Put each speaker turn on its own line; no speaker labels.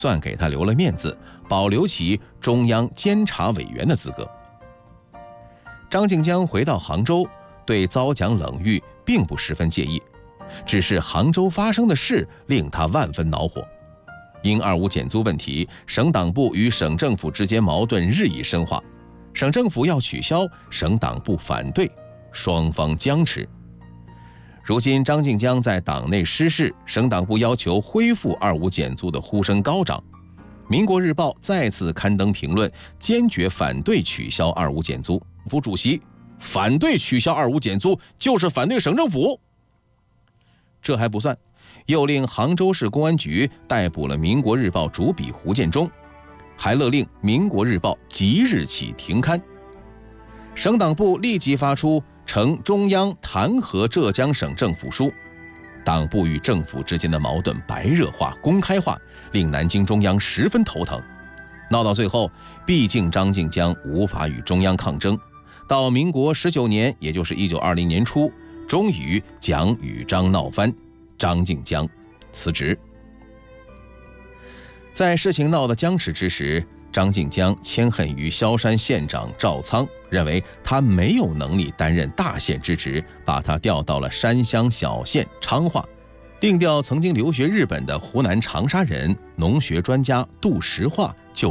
算给他留了面子，保留其中央监察委员的资格。张静江回到杭州，对遭奖冷遇并不十分介意，只是杭州发生的事令他万分恼火。因25减租问题，省党部与省政府之间矛盾日益深化，省政府要取消，省党部反对，双方僵持。如今张静江在党内失势，省党部要求恢复25减租的呼声高涨。民国日报再次刊登评论，坚决反对取消25减租。副主席反对取消25减租，就是反对省政府。这还不算，又令杭州市公安局逮捕了民国日报主笔胡建中，还勒令民国日报即日起停刊。省党部立即发出呈中央弹劾浙江省政府书，党部与政府之间的矛盾白热化、公开化，令南京中央十分头疼。闹到最后，毕竟张静江无法与中央抗争，到民国19年，也就是1920年初，终于蒋与张闹翻，张静江辞职。在事情闹得僵持之时，张静江谦恨于萧山县长赵仓，认为他没有能力担任大县之职，把他调到了山乡小县昌化，另调曾经留学日本的湖南长沙人农学专家杜石化